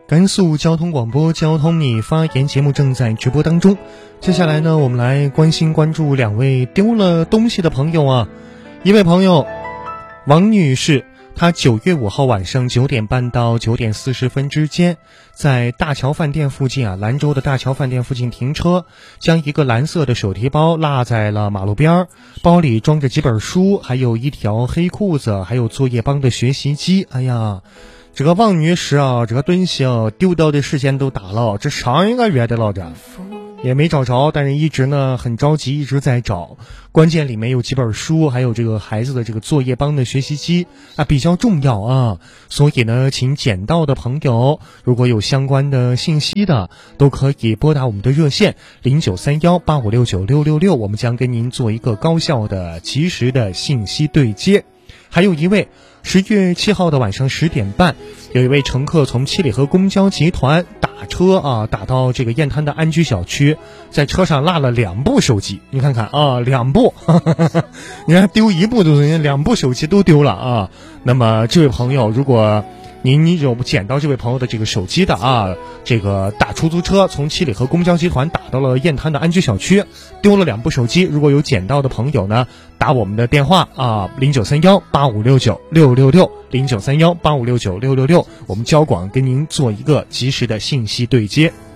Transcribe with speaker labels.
Speaker 1: 甘肃交通广播交通你发言节目正在直播当中。接下来呢，我们来关注两位丢了东西的朋友啊。一位朋友王女士，她9月5号晚上9点半到9点40分之间，在大桥饭店附近兰州的大桥饭店附近停车，将一个蓝色的手提包落在了马路边，包里装着几本书，还有一条黑裤子，还有作业帮的学习机。哎呀，这个王女士啊，这个东西丢到的时间都大了，这上1个月的了，这也没找着，但是一直呢很着急，一直在找。关键里面有几本书，还有这个孩子的这个作业帮的学习机啊，比较重要啊。所以呢，请捡到的朋友，如果有相关的信息的，都可以拨打我们的热线093185696666，我们将跟您做一个高效的、及时的信息对接。还有一位10月7号的晚上10点半，有一位乘客从七里河公交集团打车打到这个雁滩的安居小区，在车上落了2部手机。你看看啊，2部，你看丢1部都人家2部手机都丢了啊。那么这位朋友，如果您有捡到这位朋友的这个手机的这个打出租车从七里河公交集团打到了雁滩的安居小区，丢了2部手机，如果有捡到的朋友呢，打我们的电话093185696666 093185696666，我们交广跟您做一个及时的信息对接。